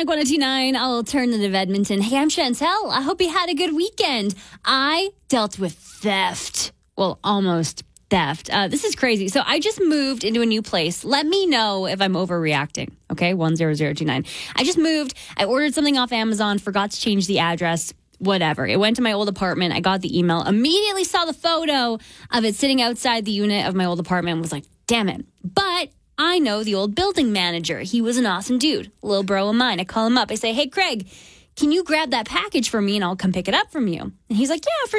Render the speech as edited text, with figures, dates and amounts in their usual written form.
Sonic 102.9, alternative Edmonton. Hey, I'm Chantel. I hope you had a good weekend. I dealt with theft. Well, almost theft. This is crazy. So I just moved into a new place. Let me know if I'm overreacting. Okay, 10029. I just moved. I ordered something off Amazon, forgot to change the address. Whatever. It went to my old apartment. I got the email, immediately saw the photo of it sitting outside the unit of my old apartment and was like, damn it. But I know the old building manager. He was an awesome dude, little bro of mine. I call him up. I say, hey, Craig, can you grab that package for me and I'll come pick it up from you? And he's like, yeah, for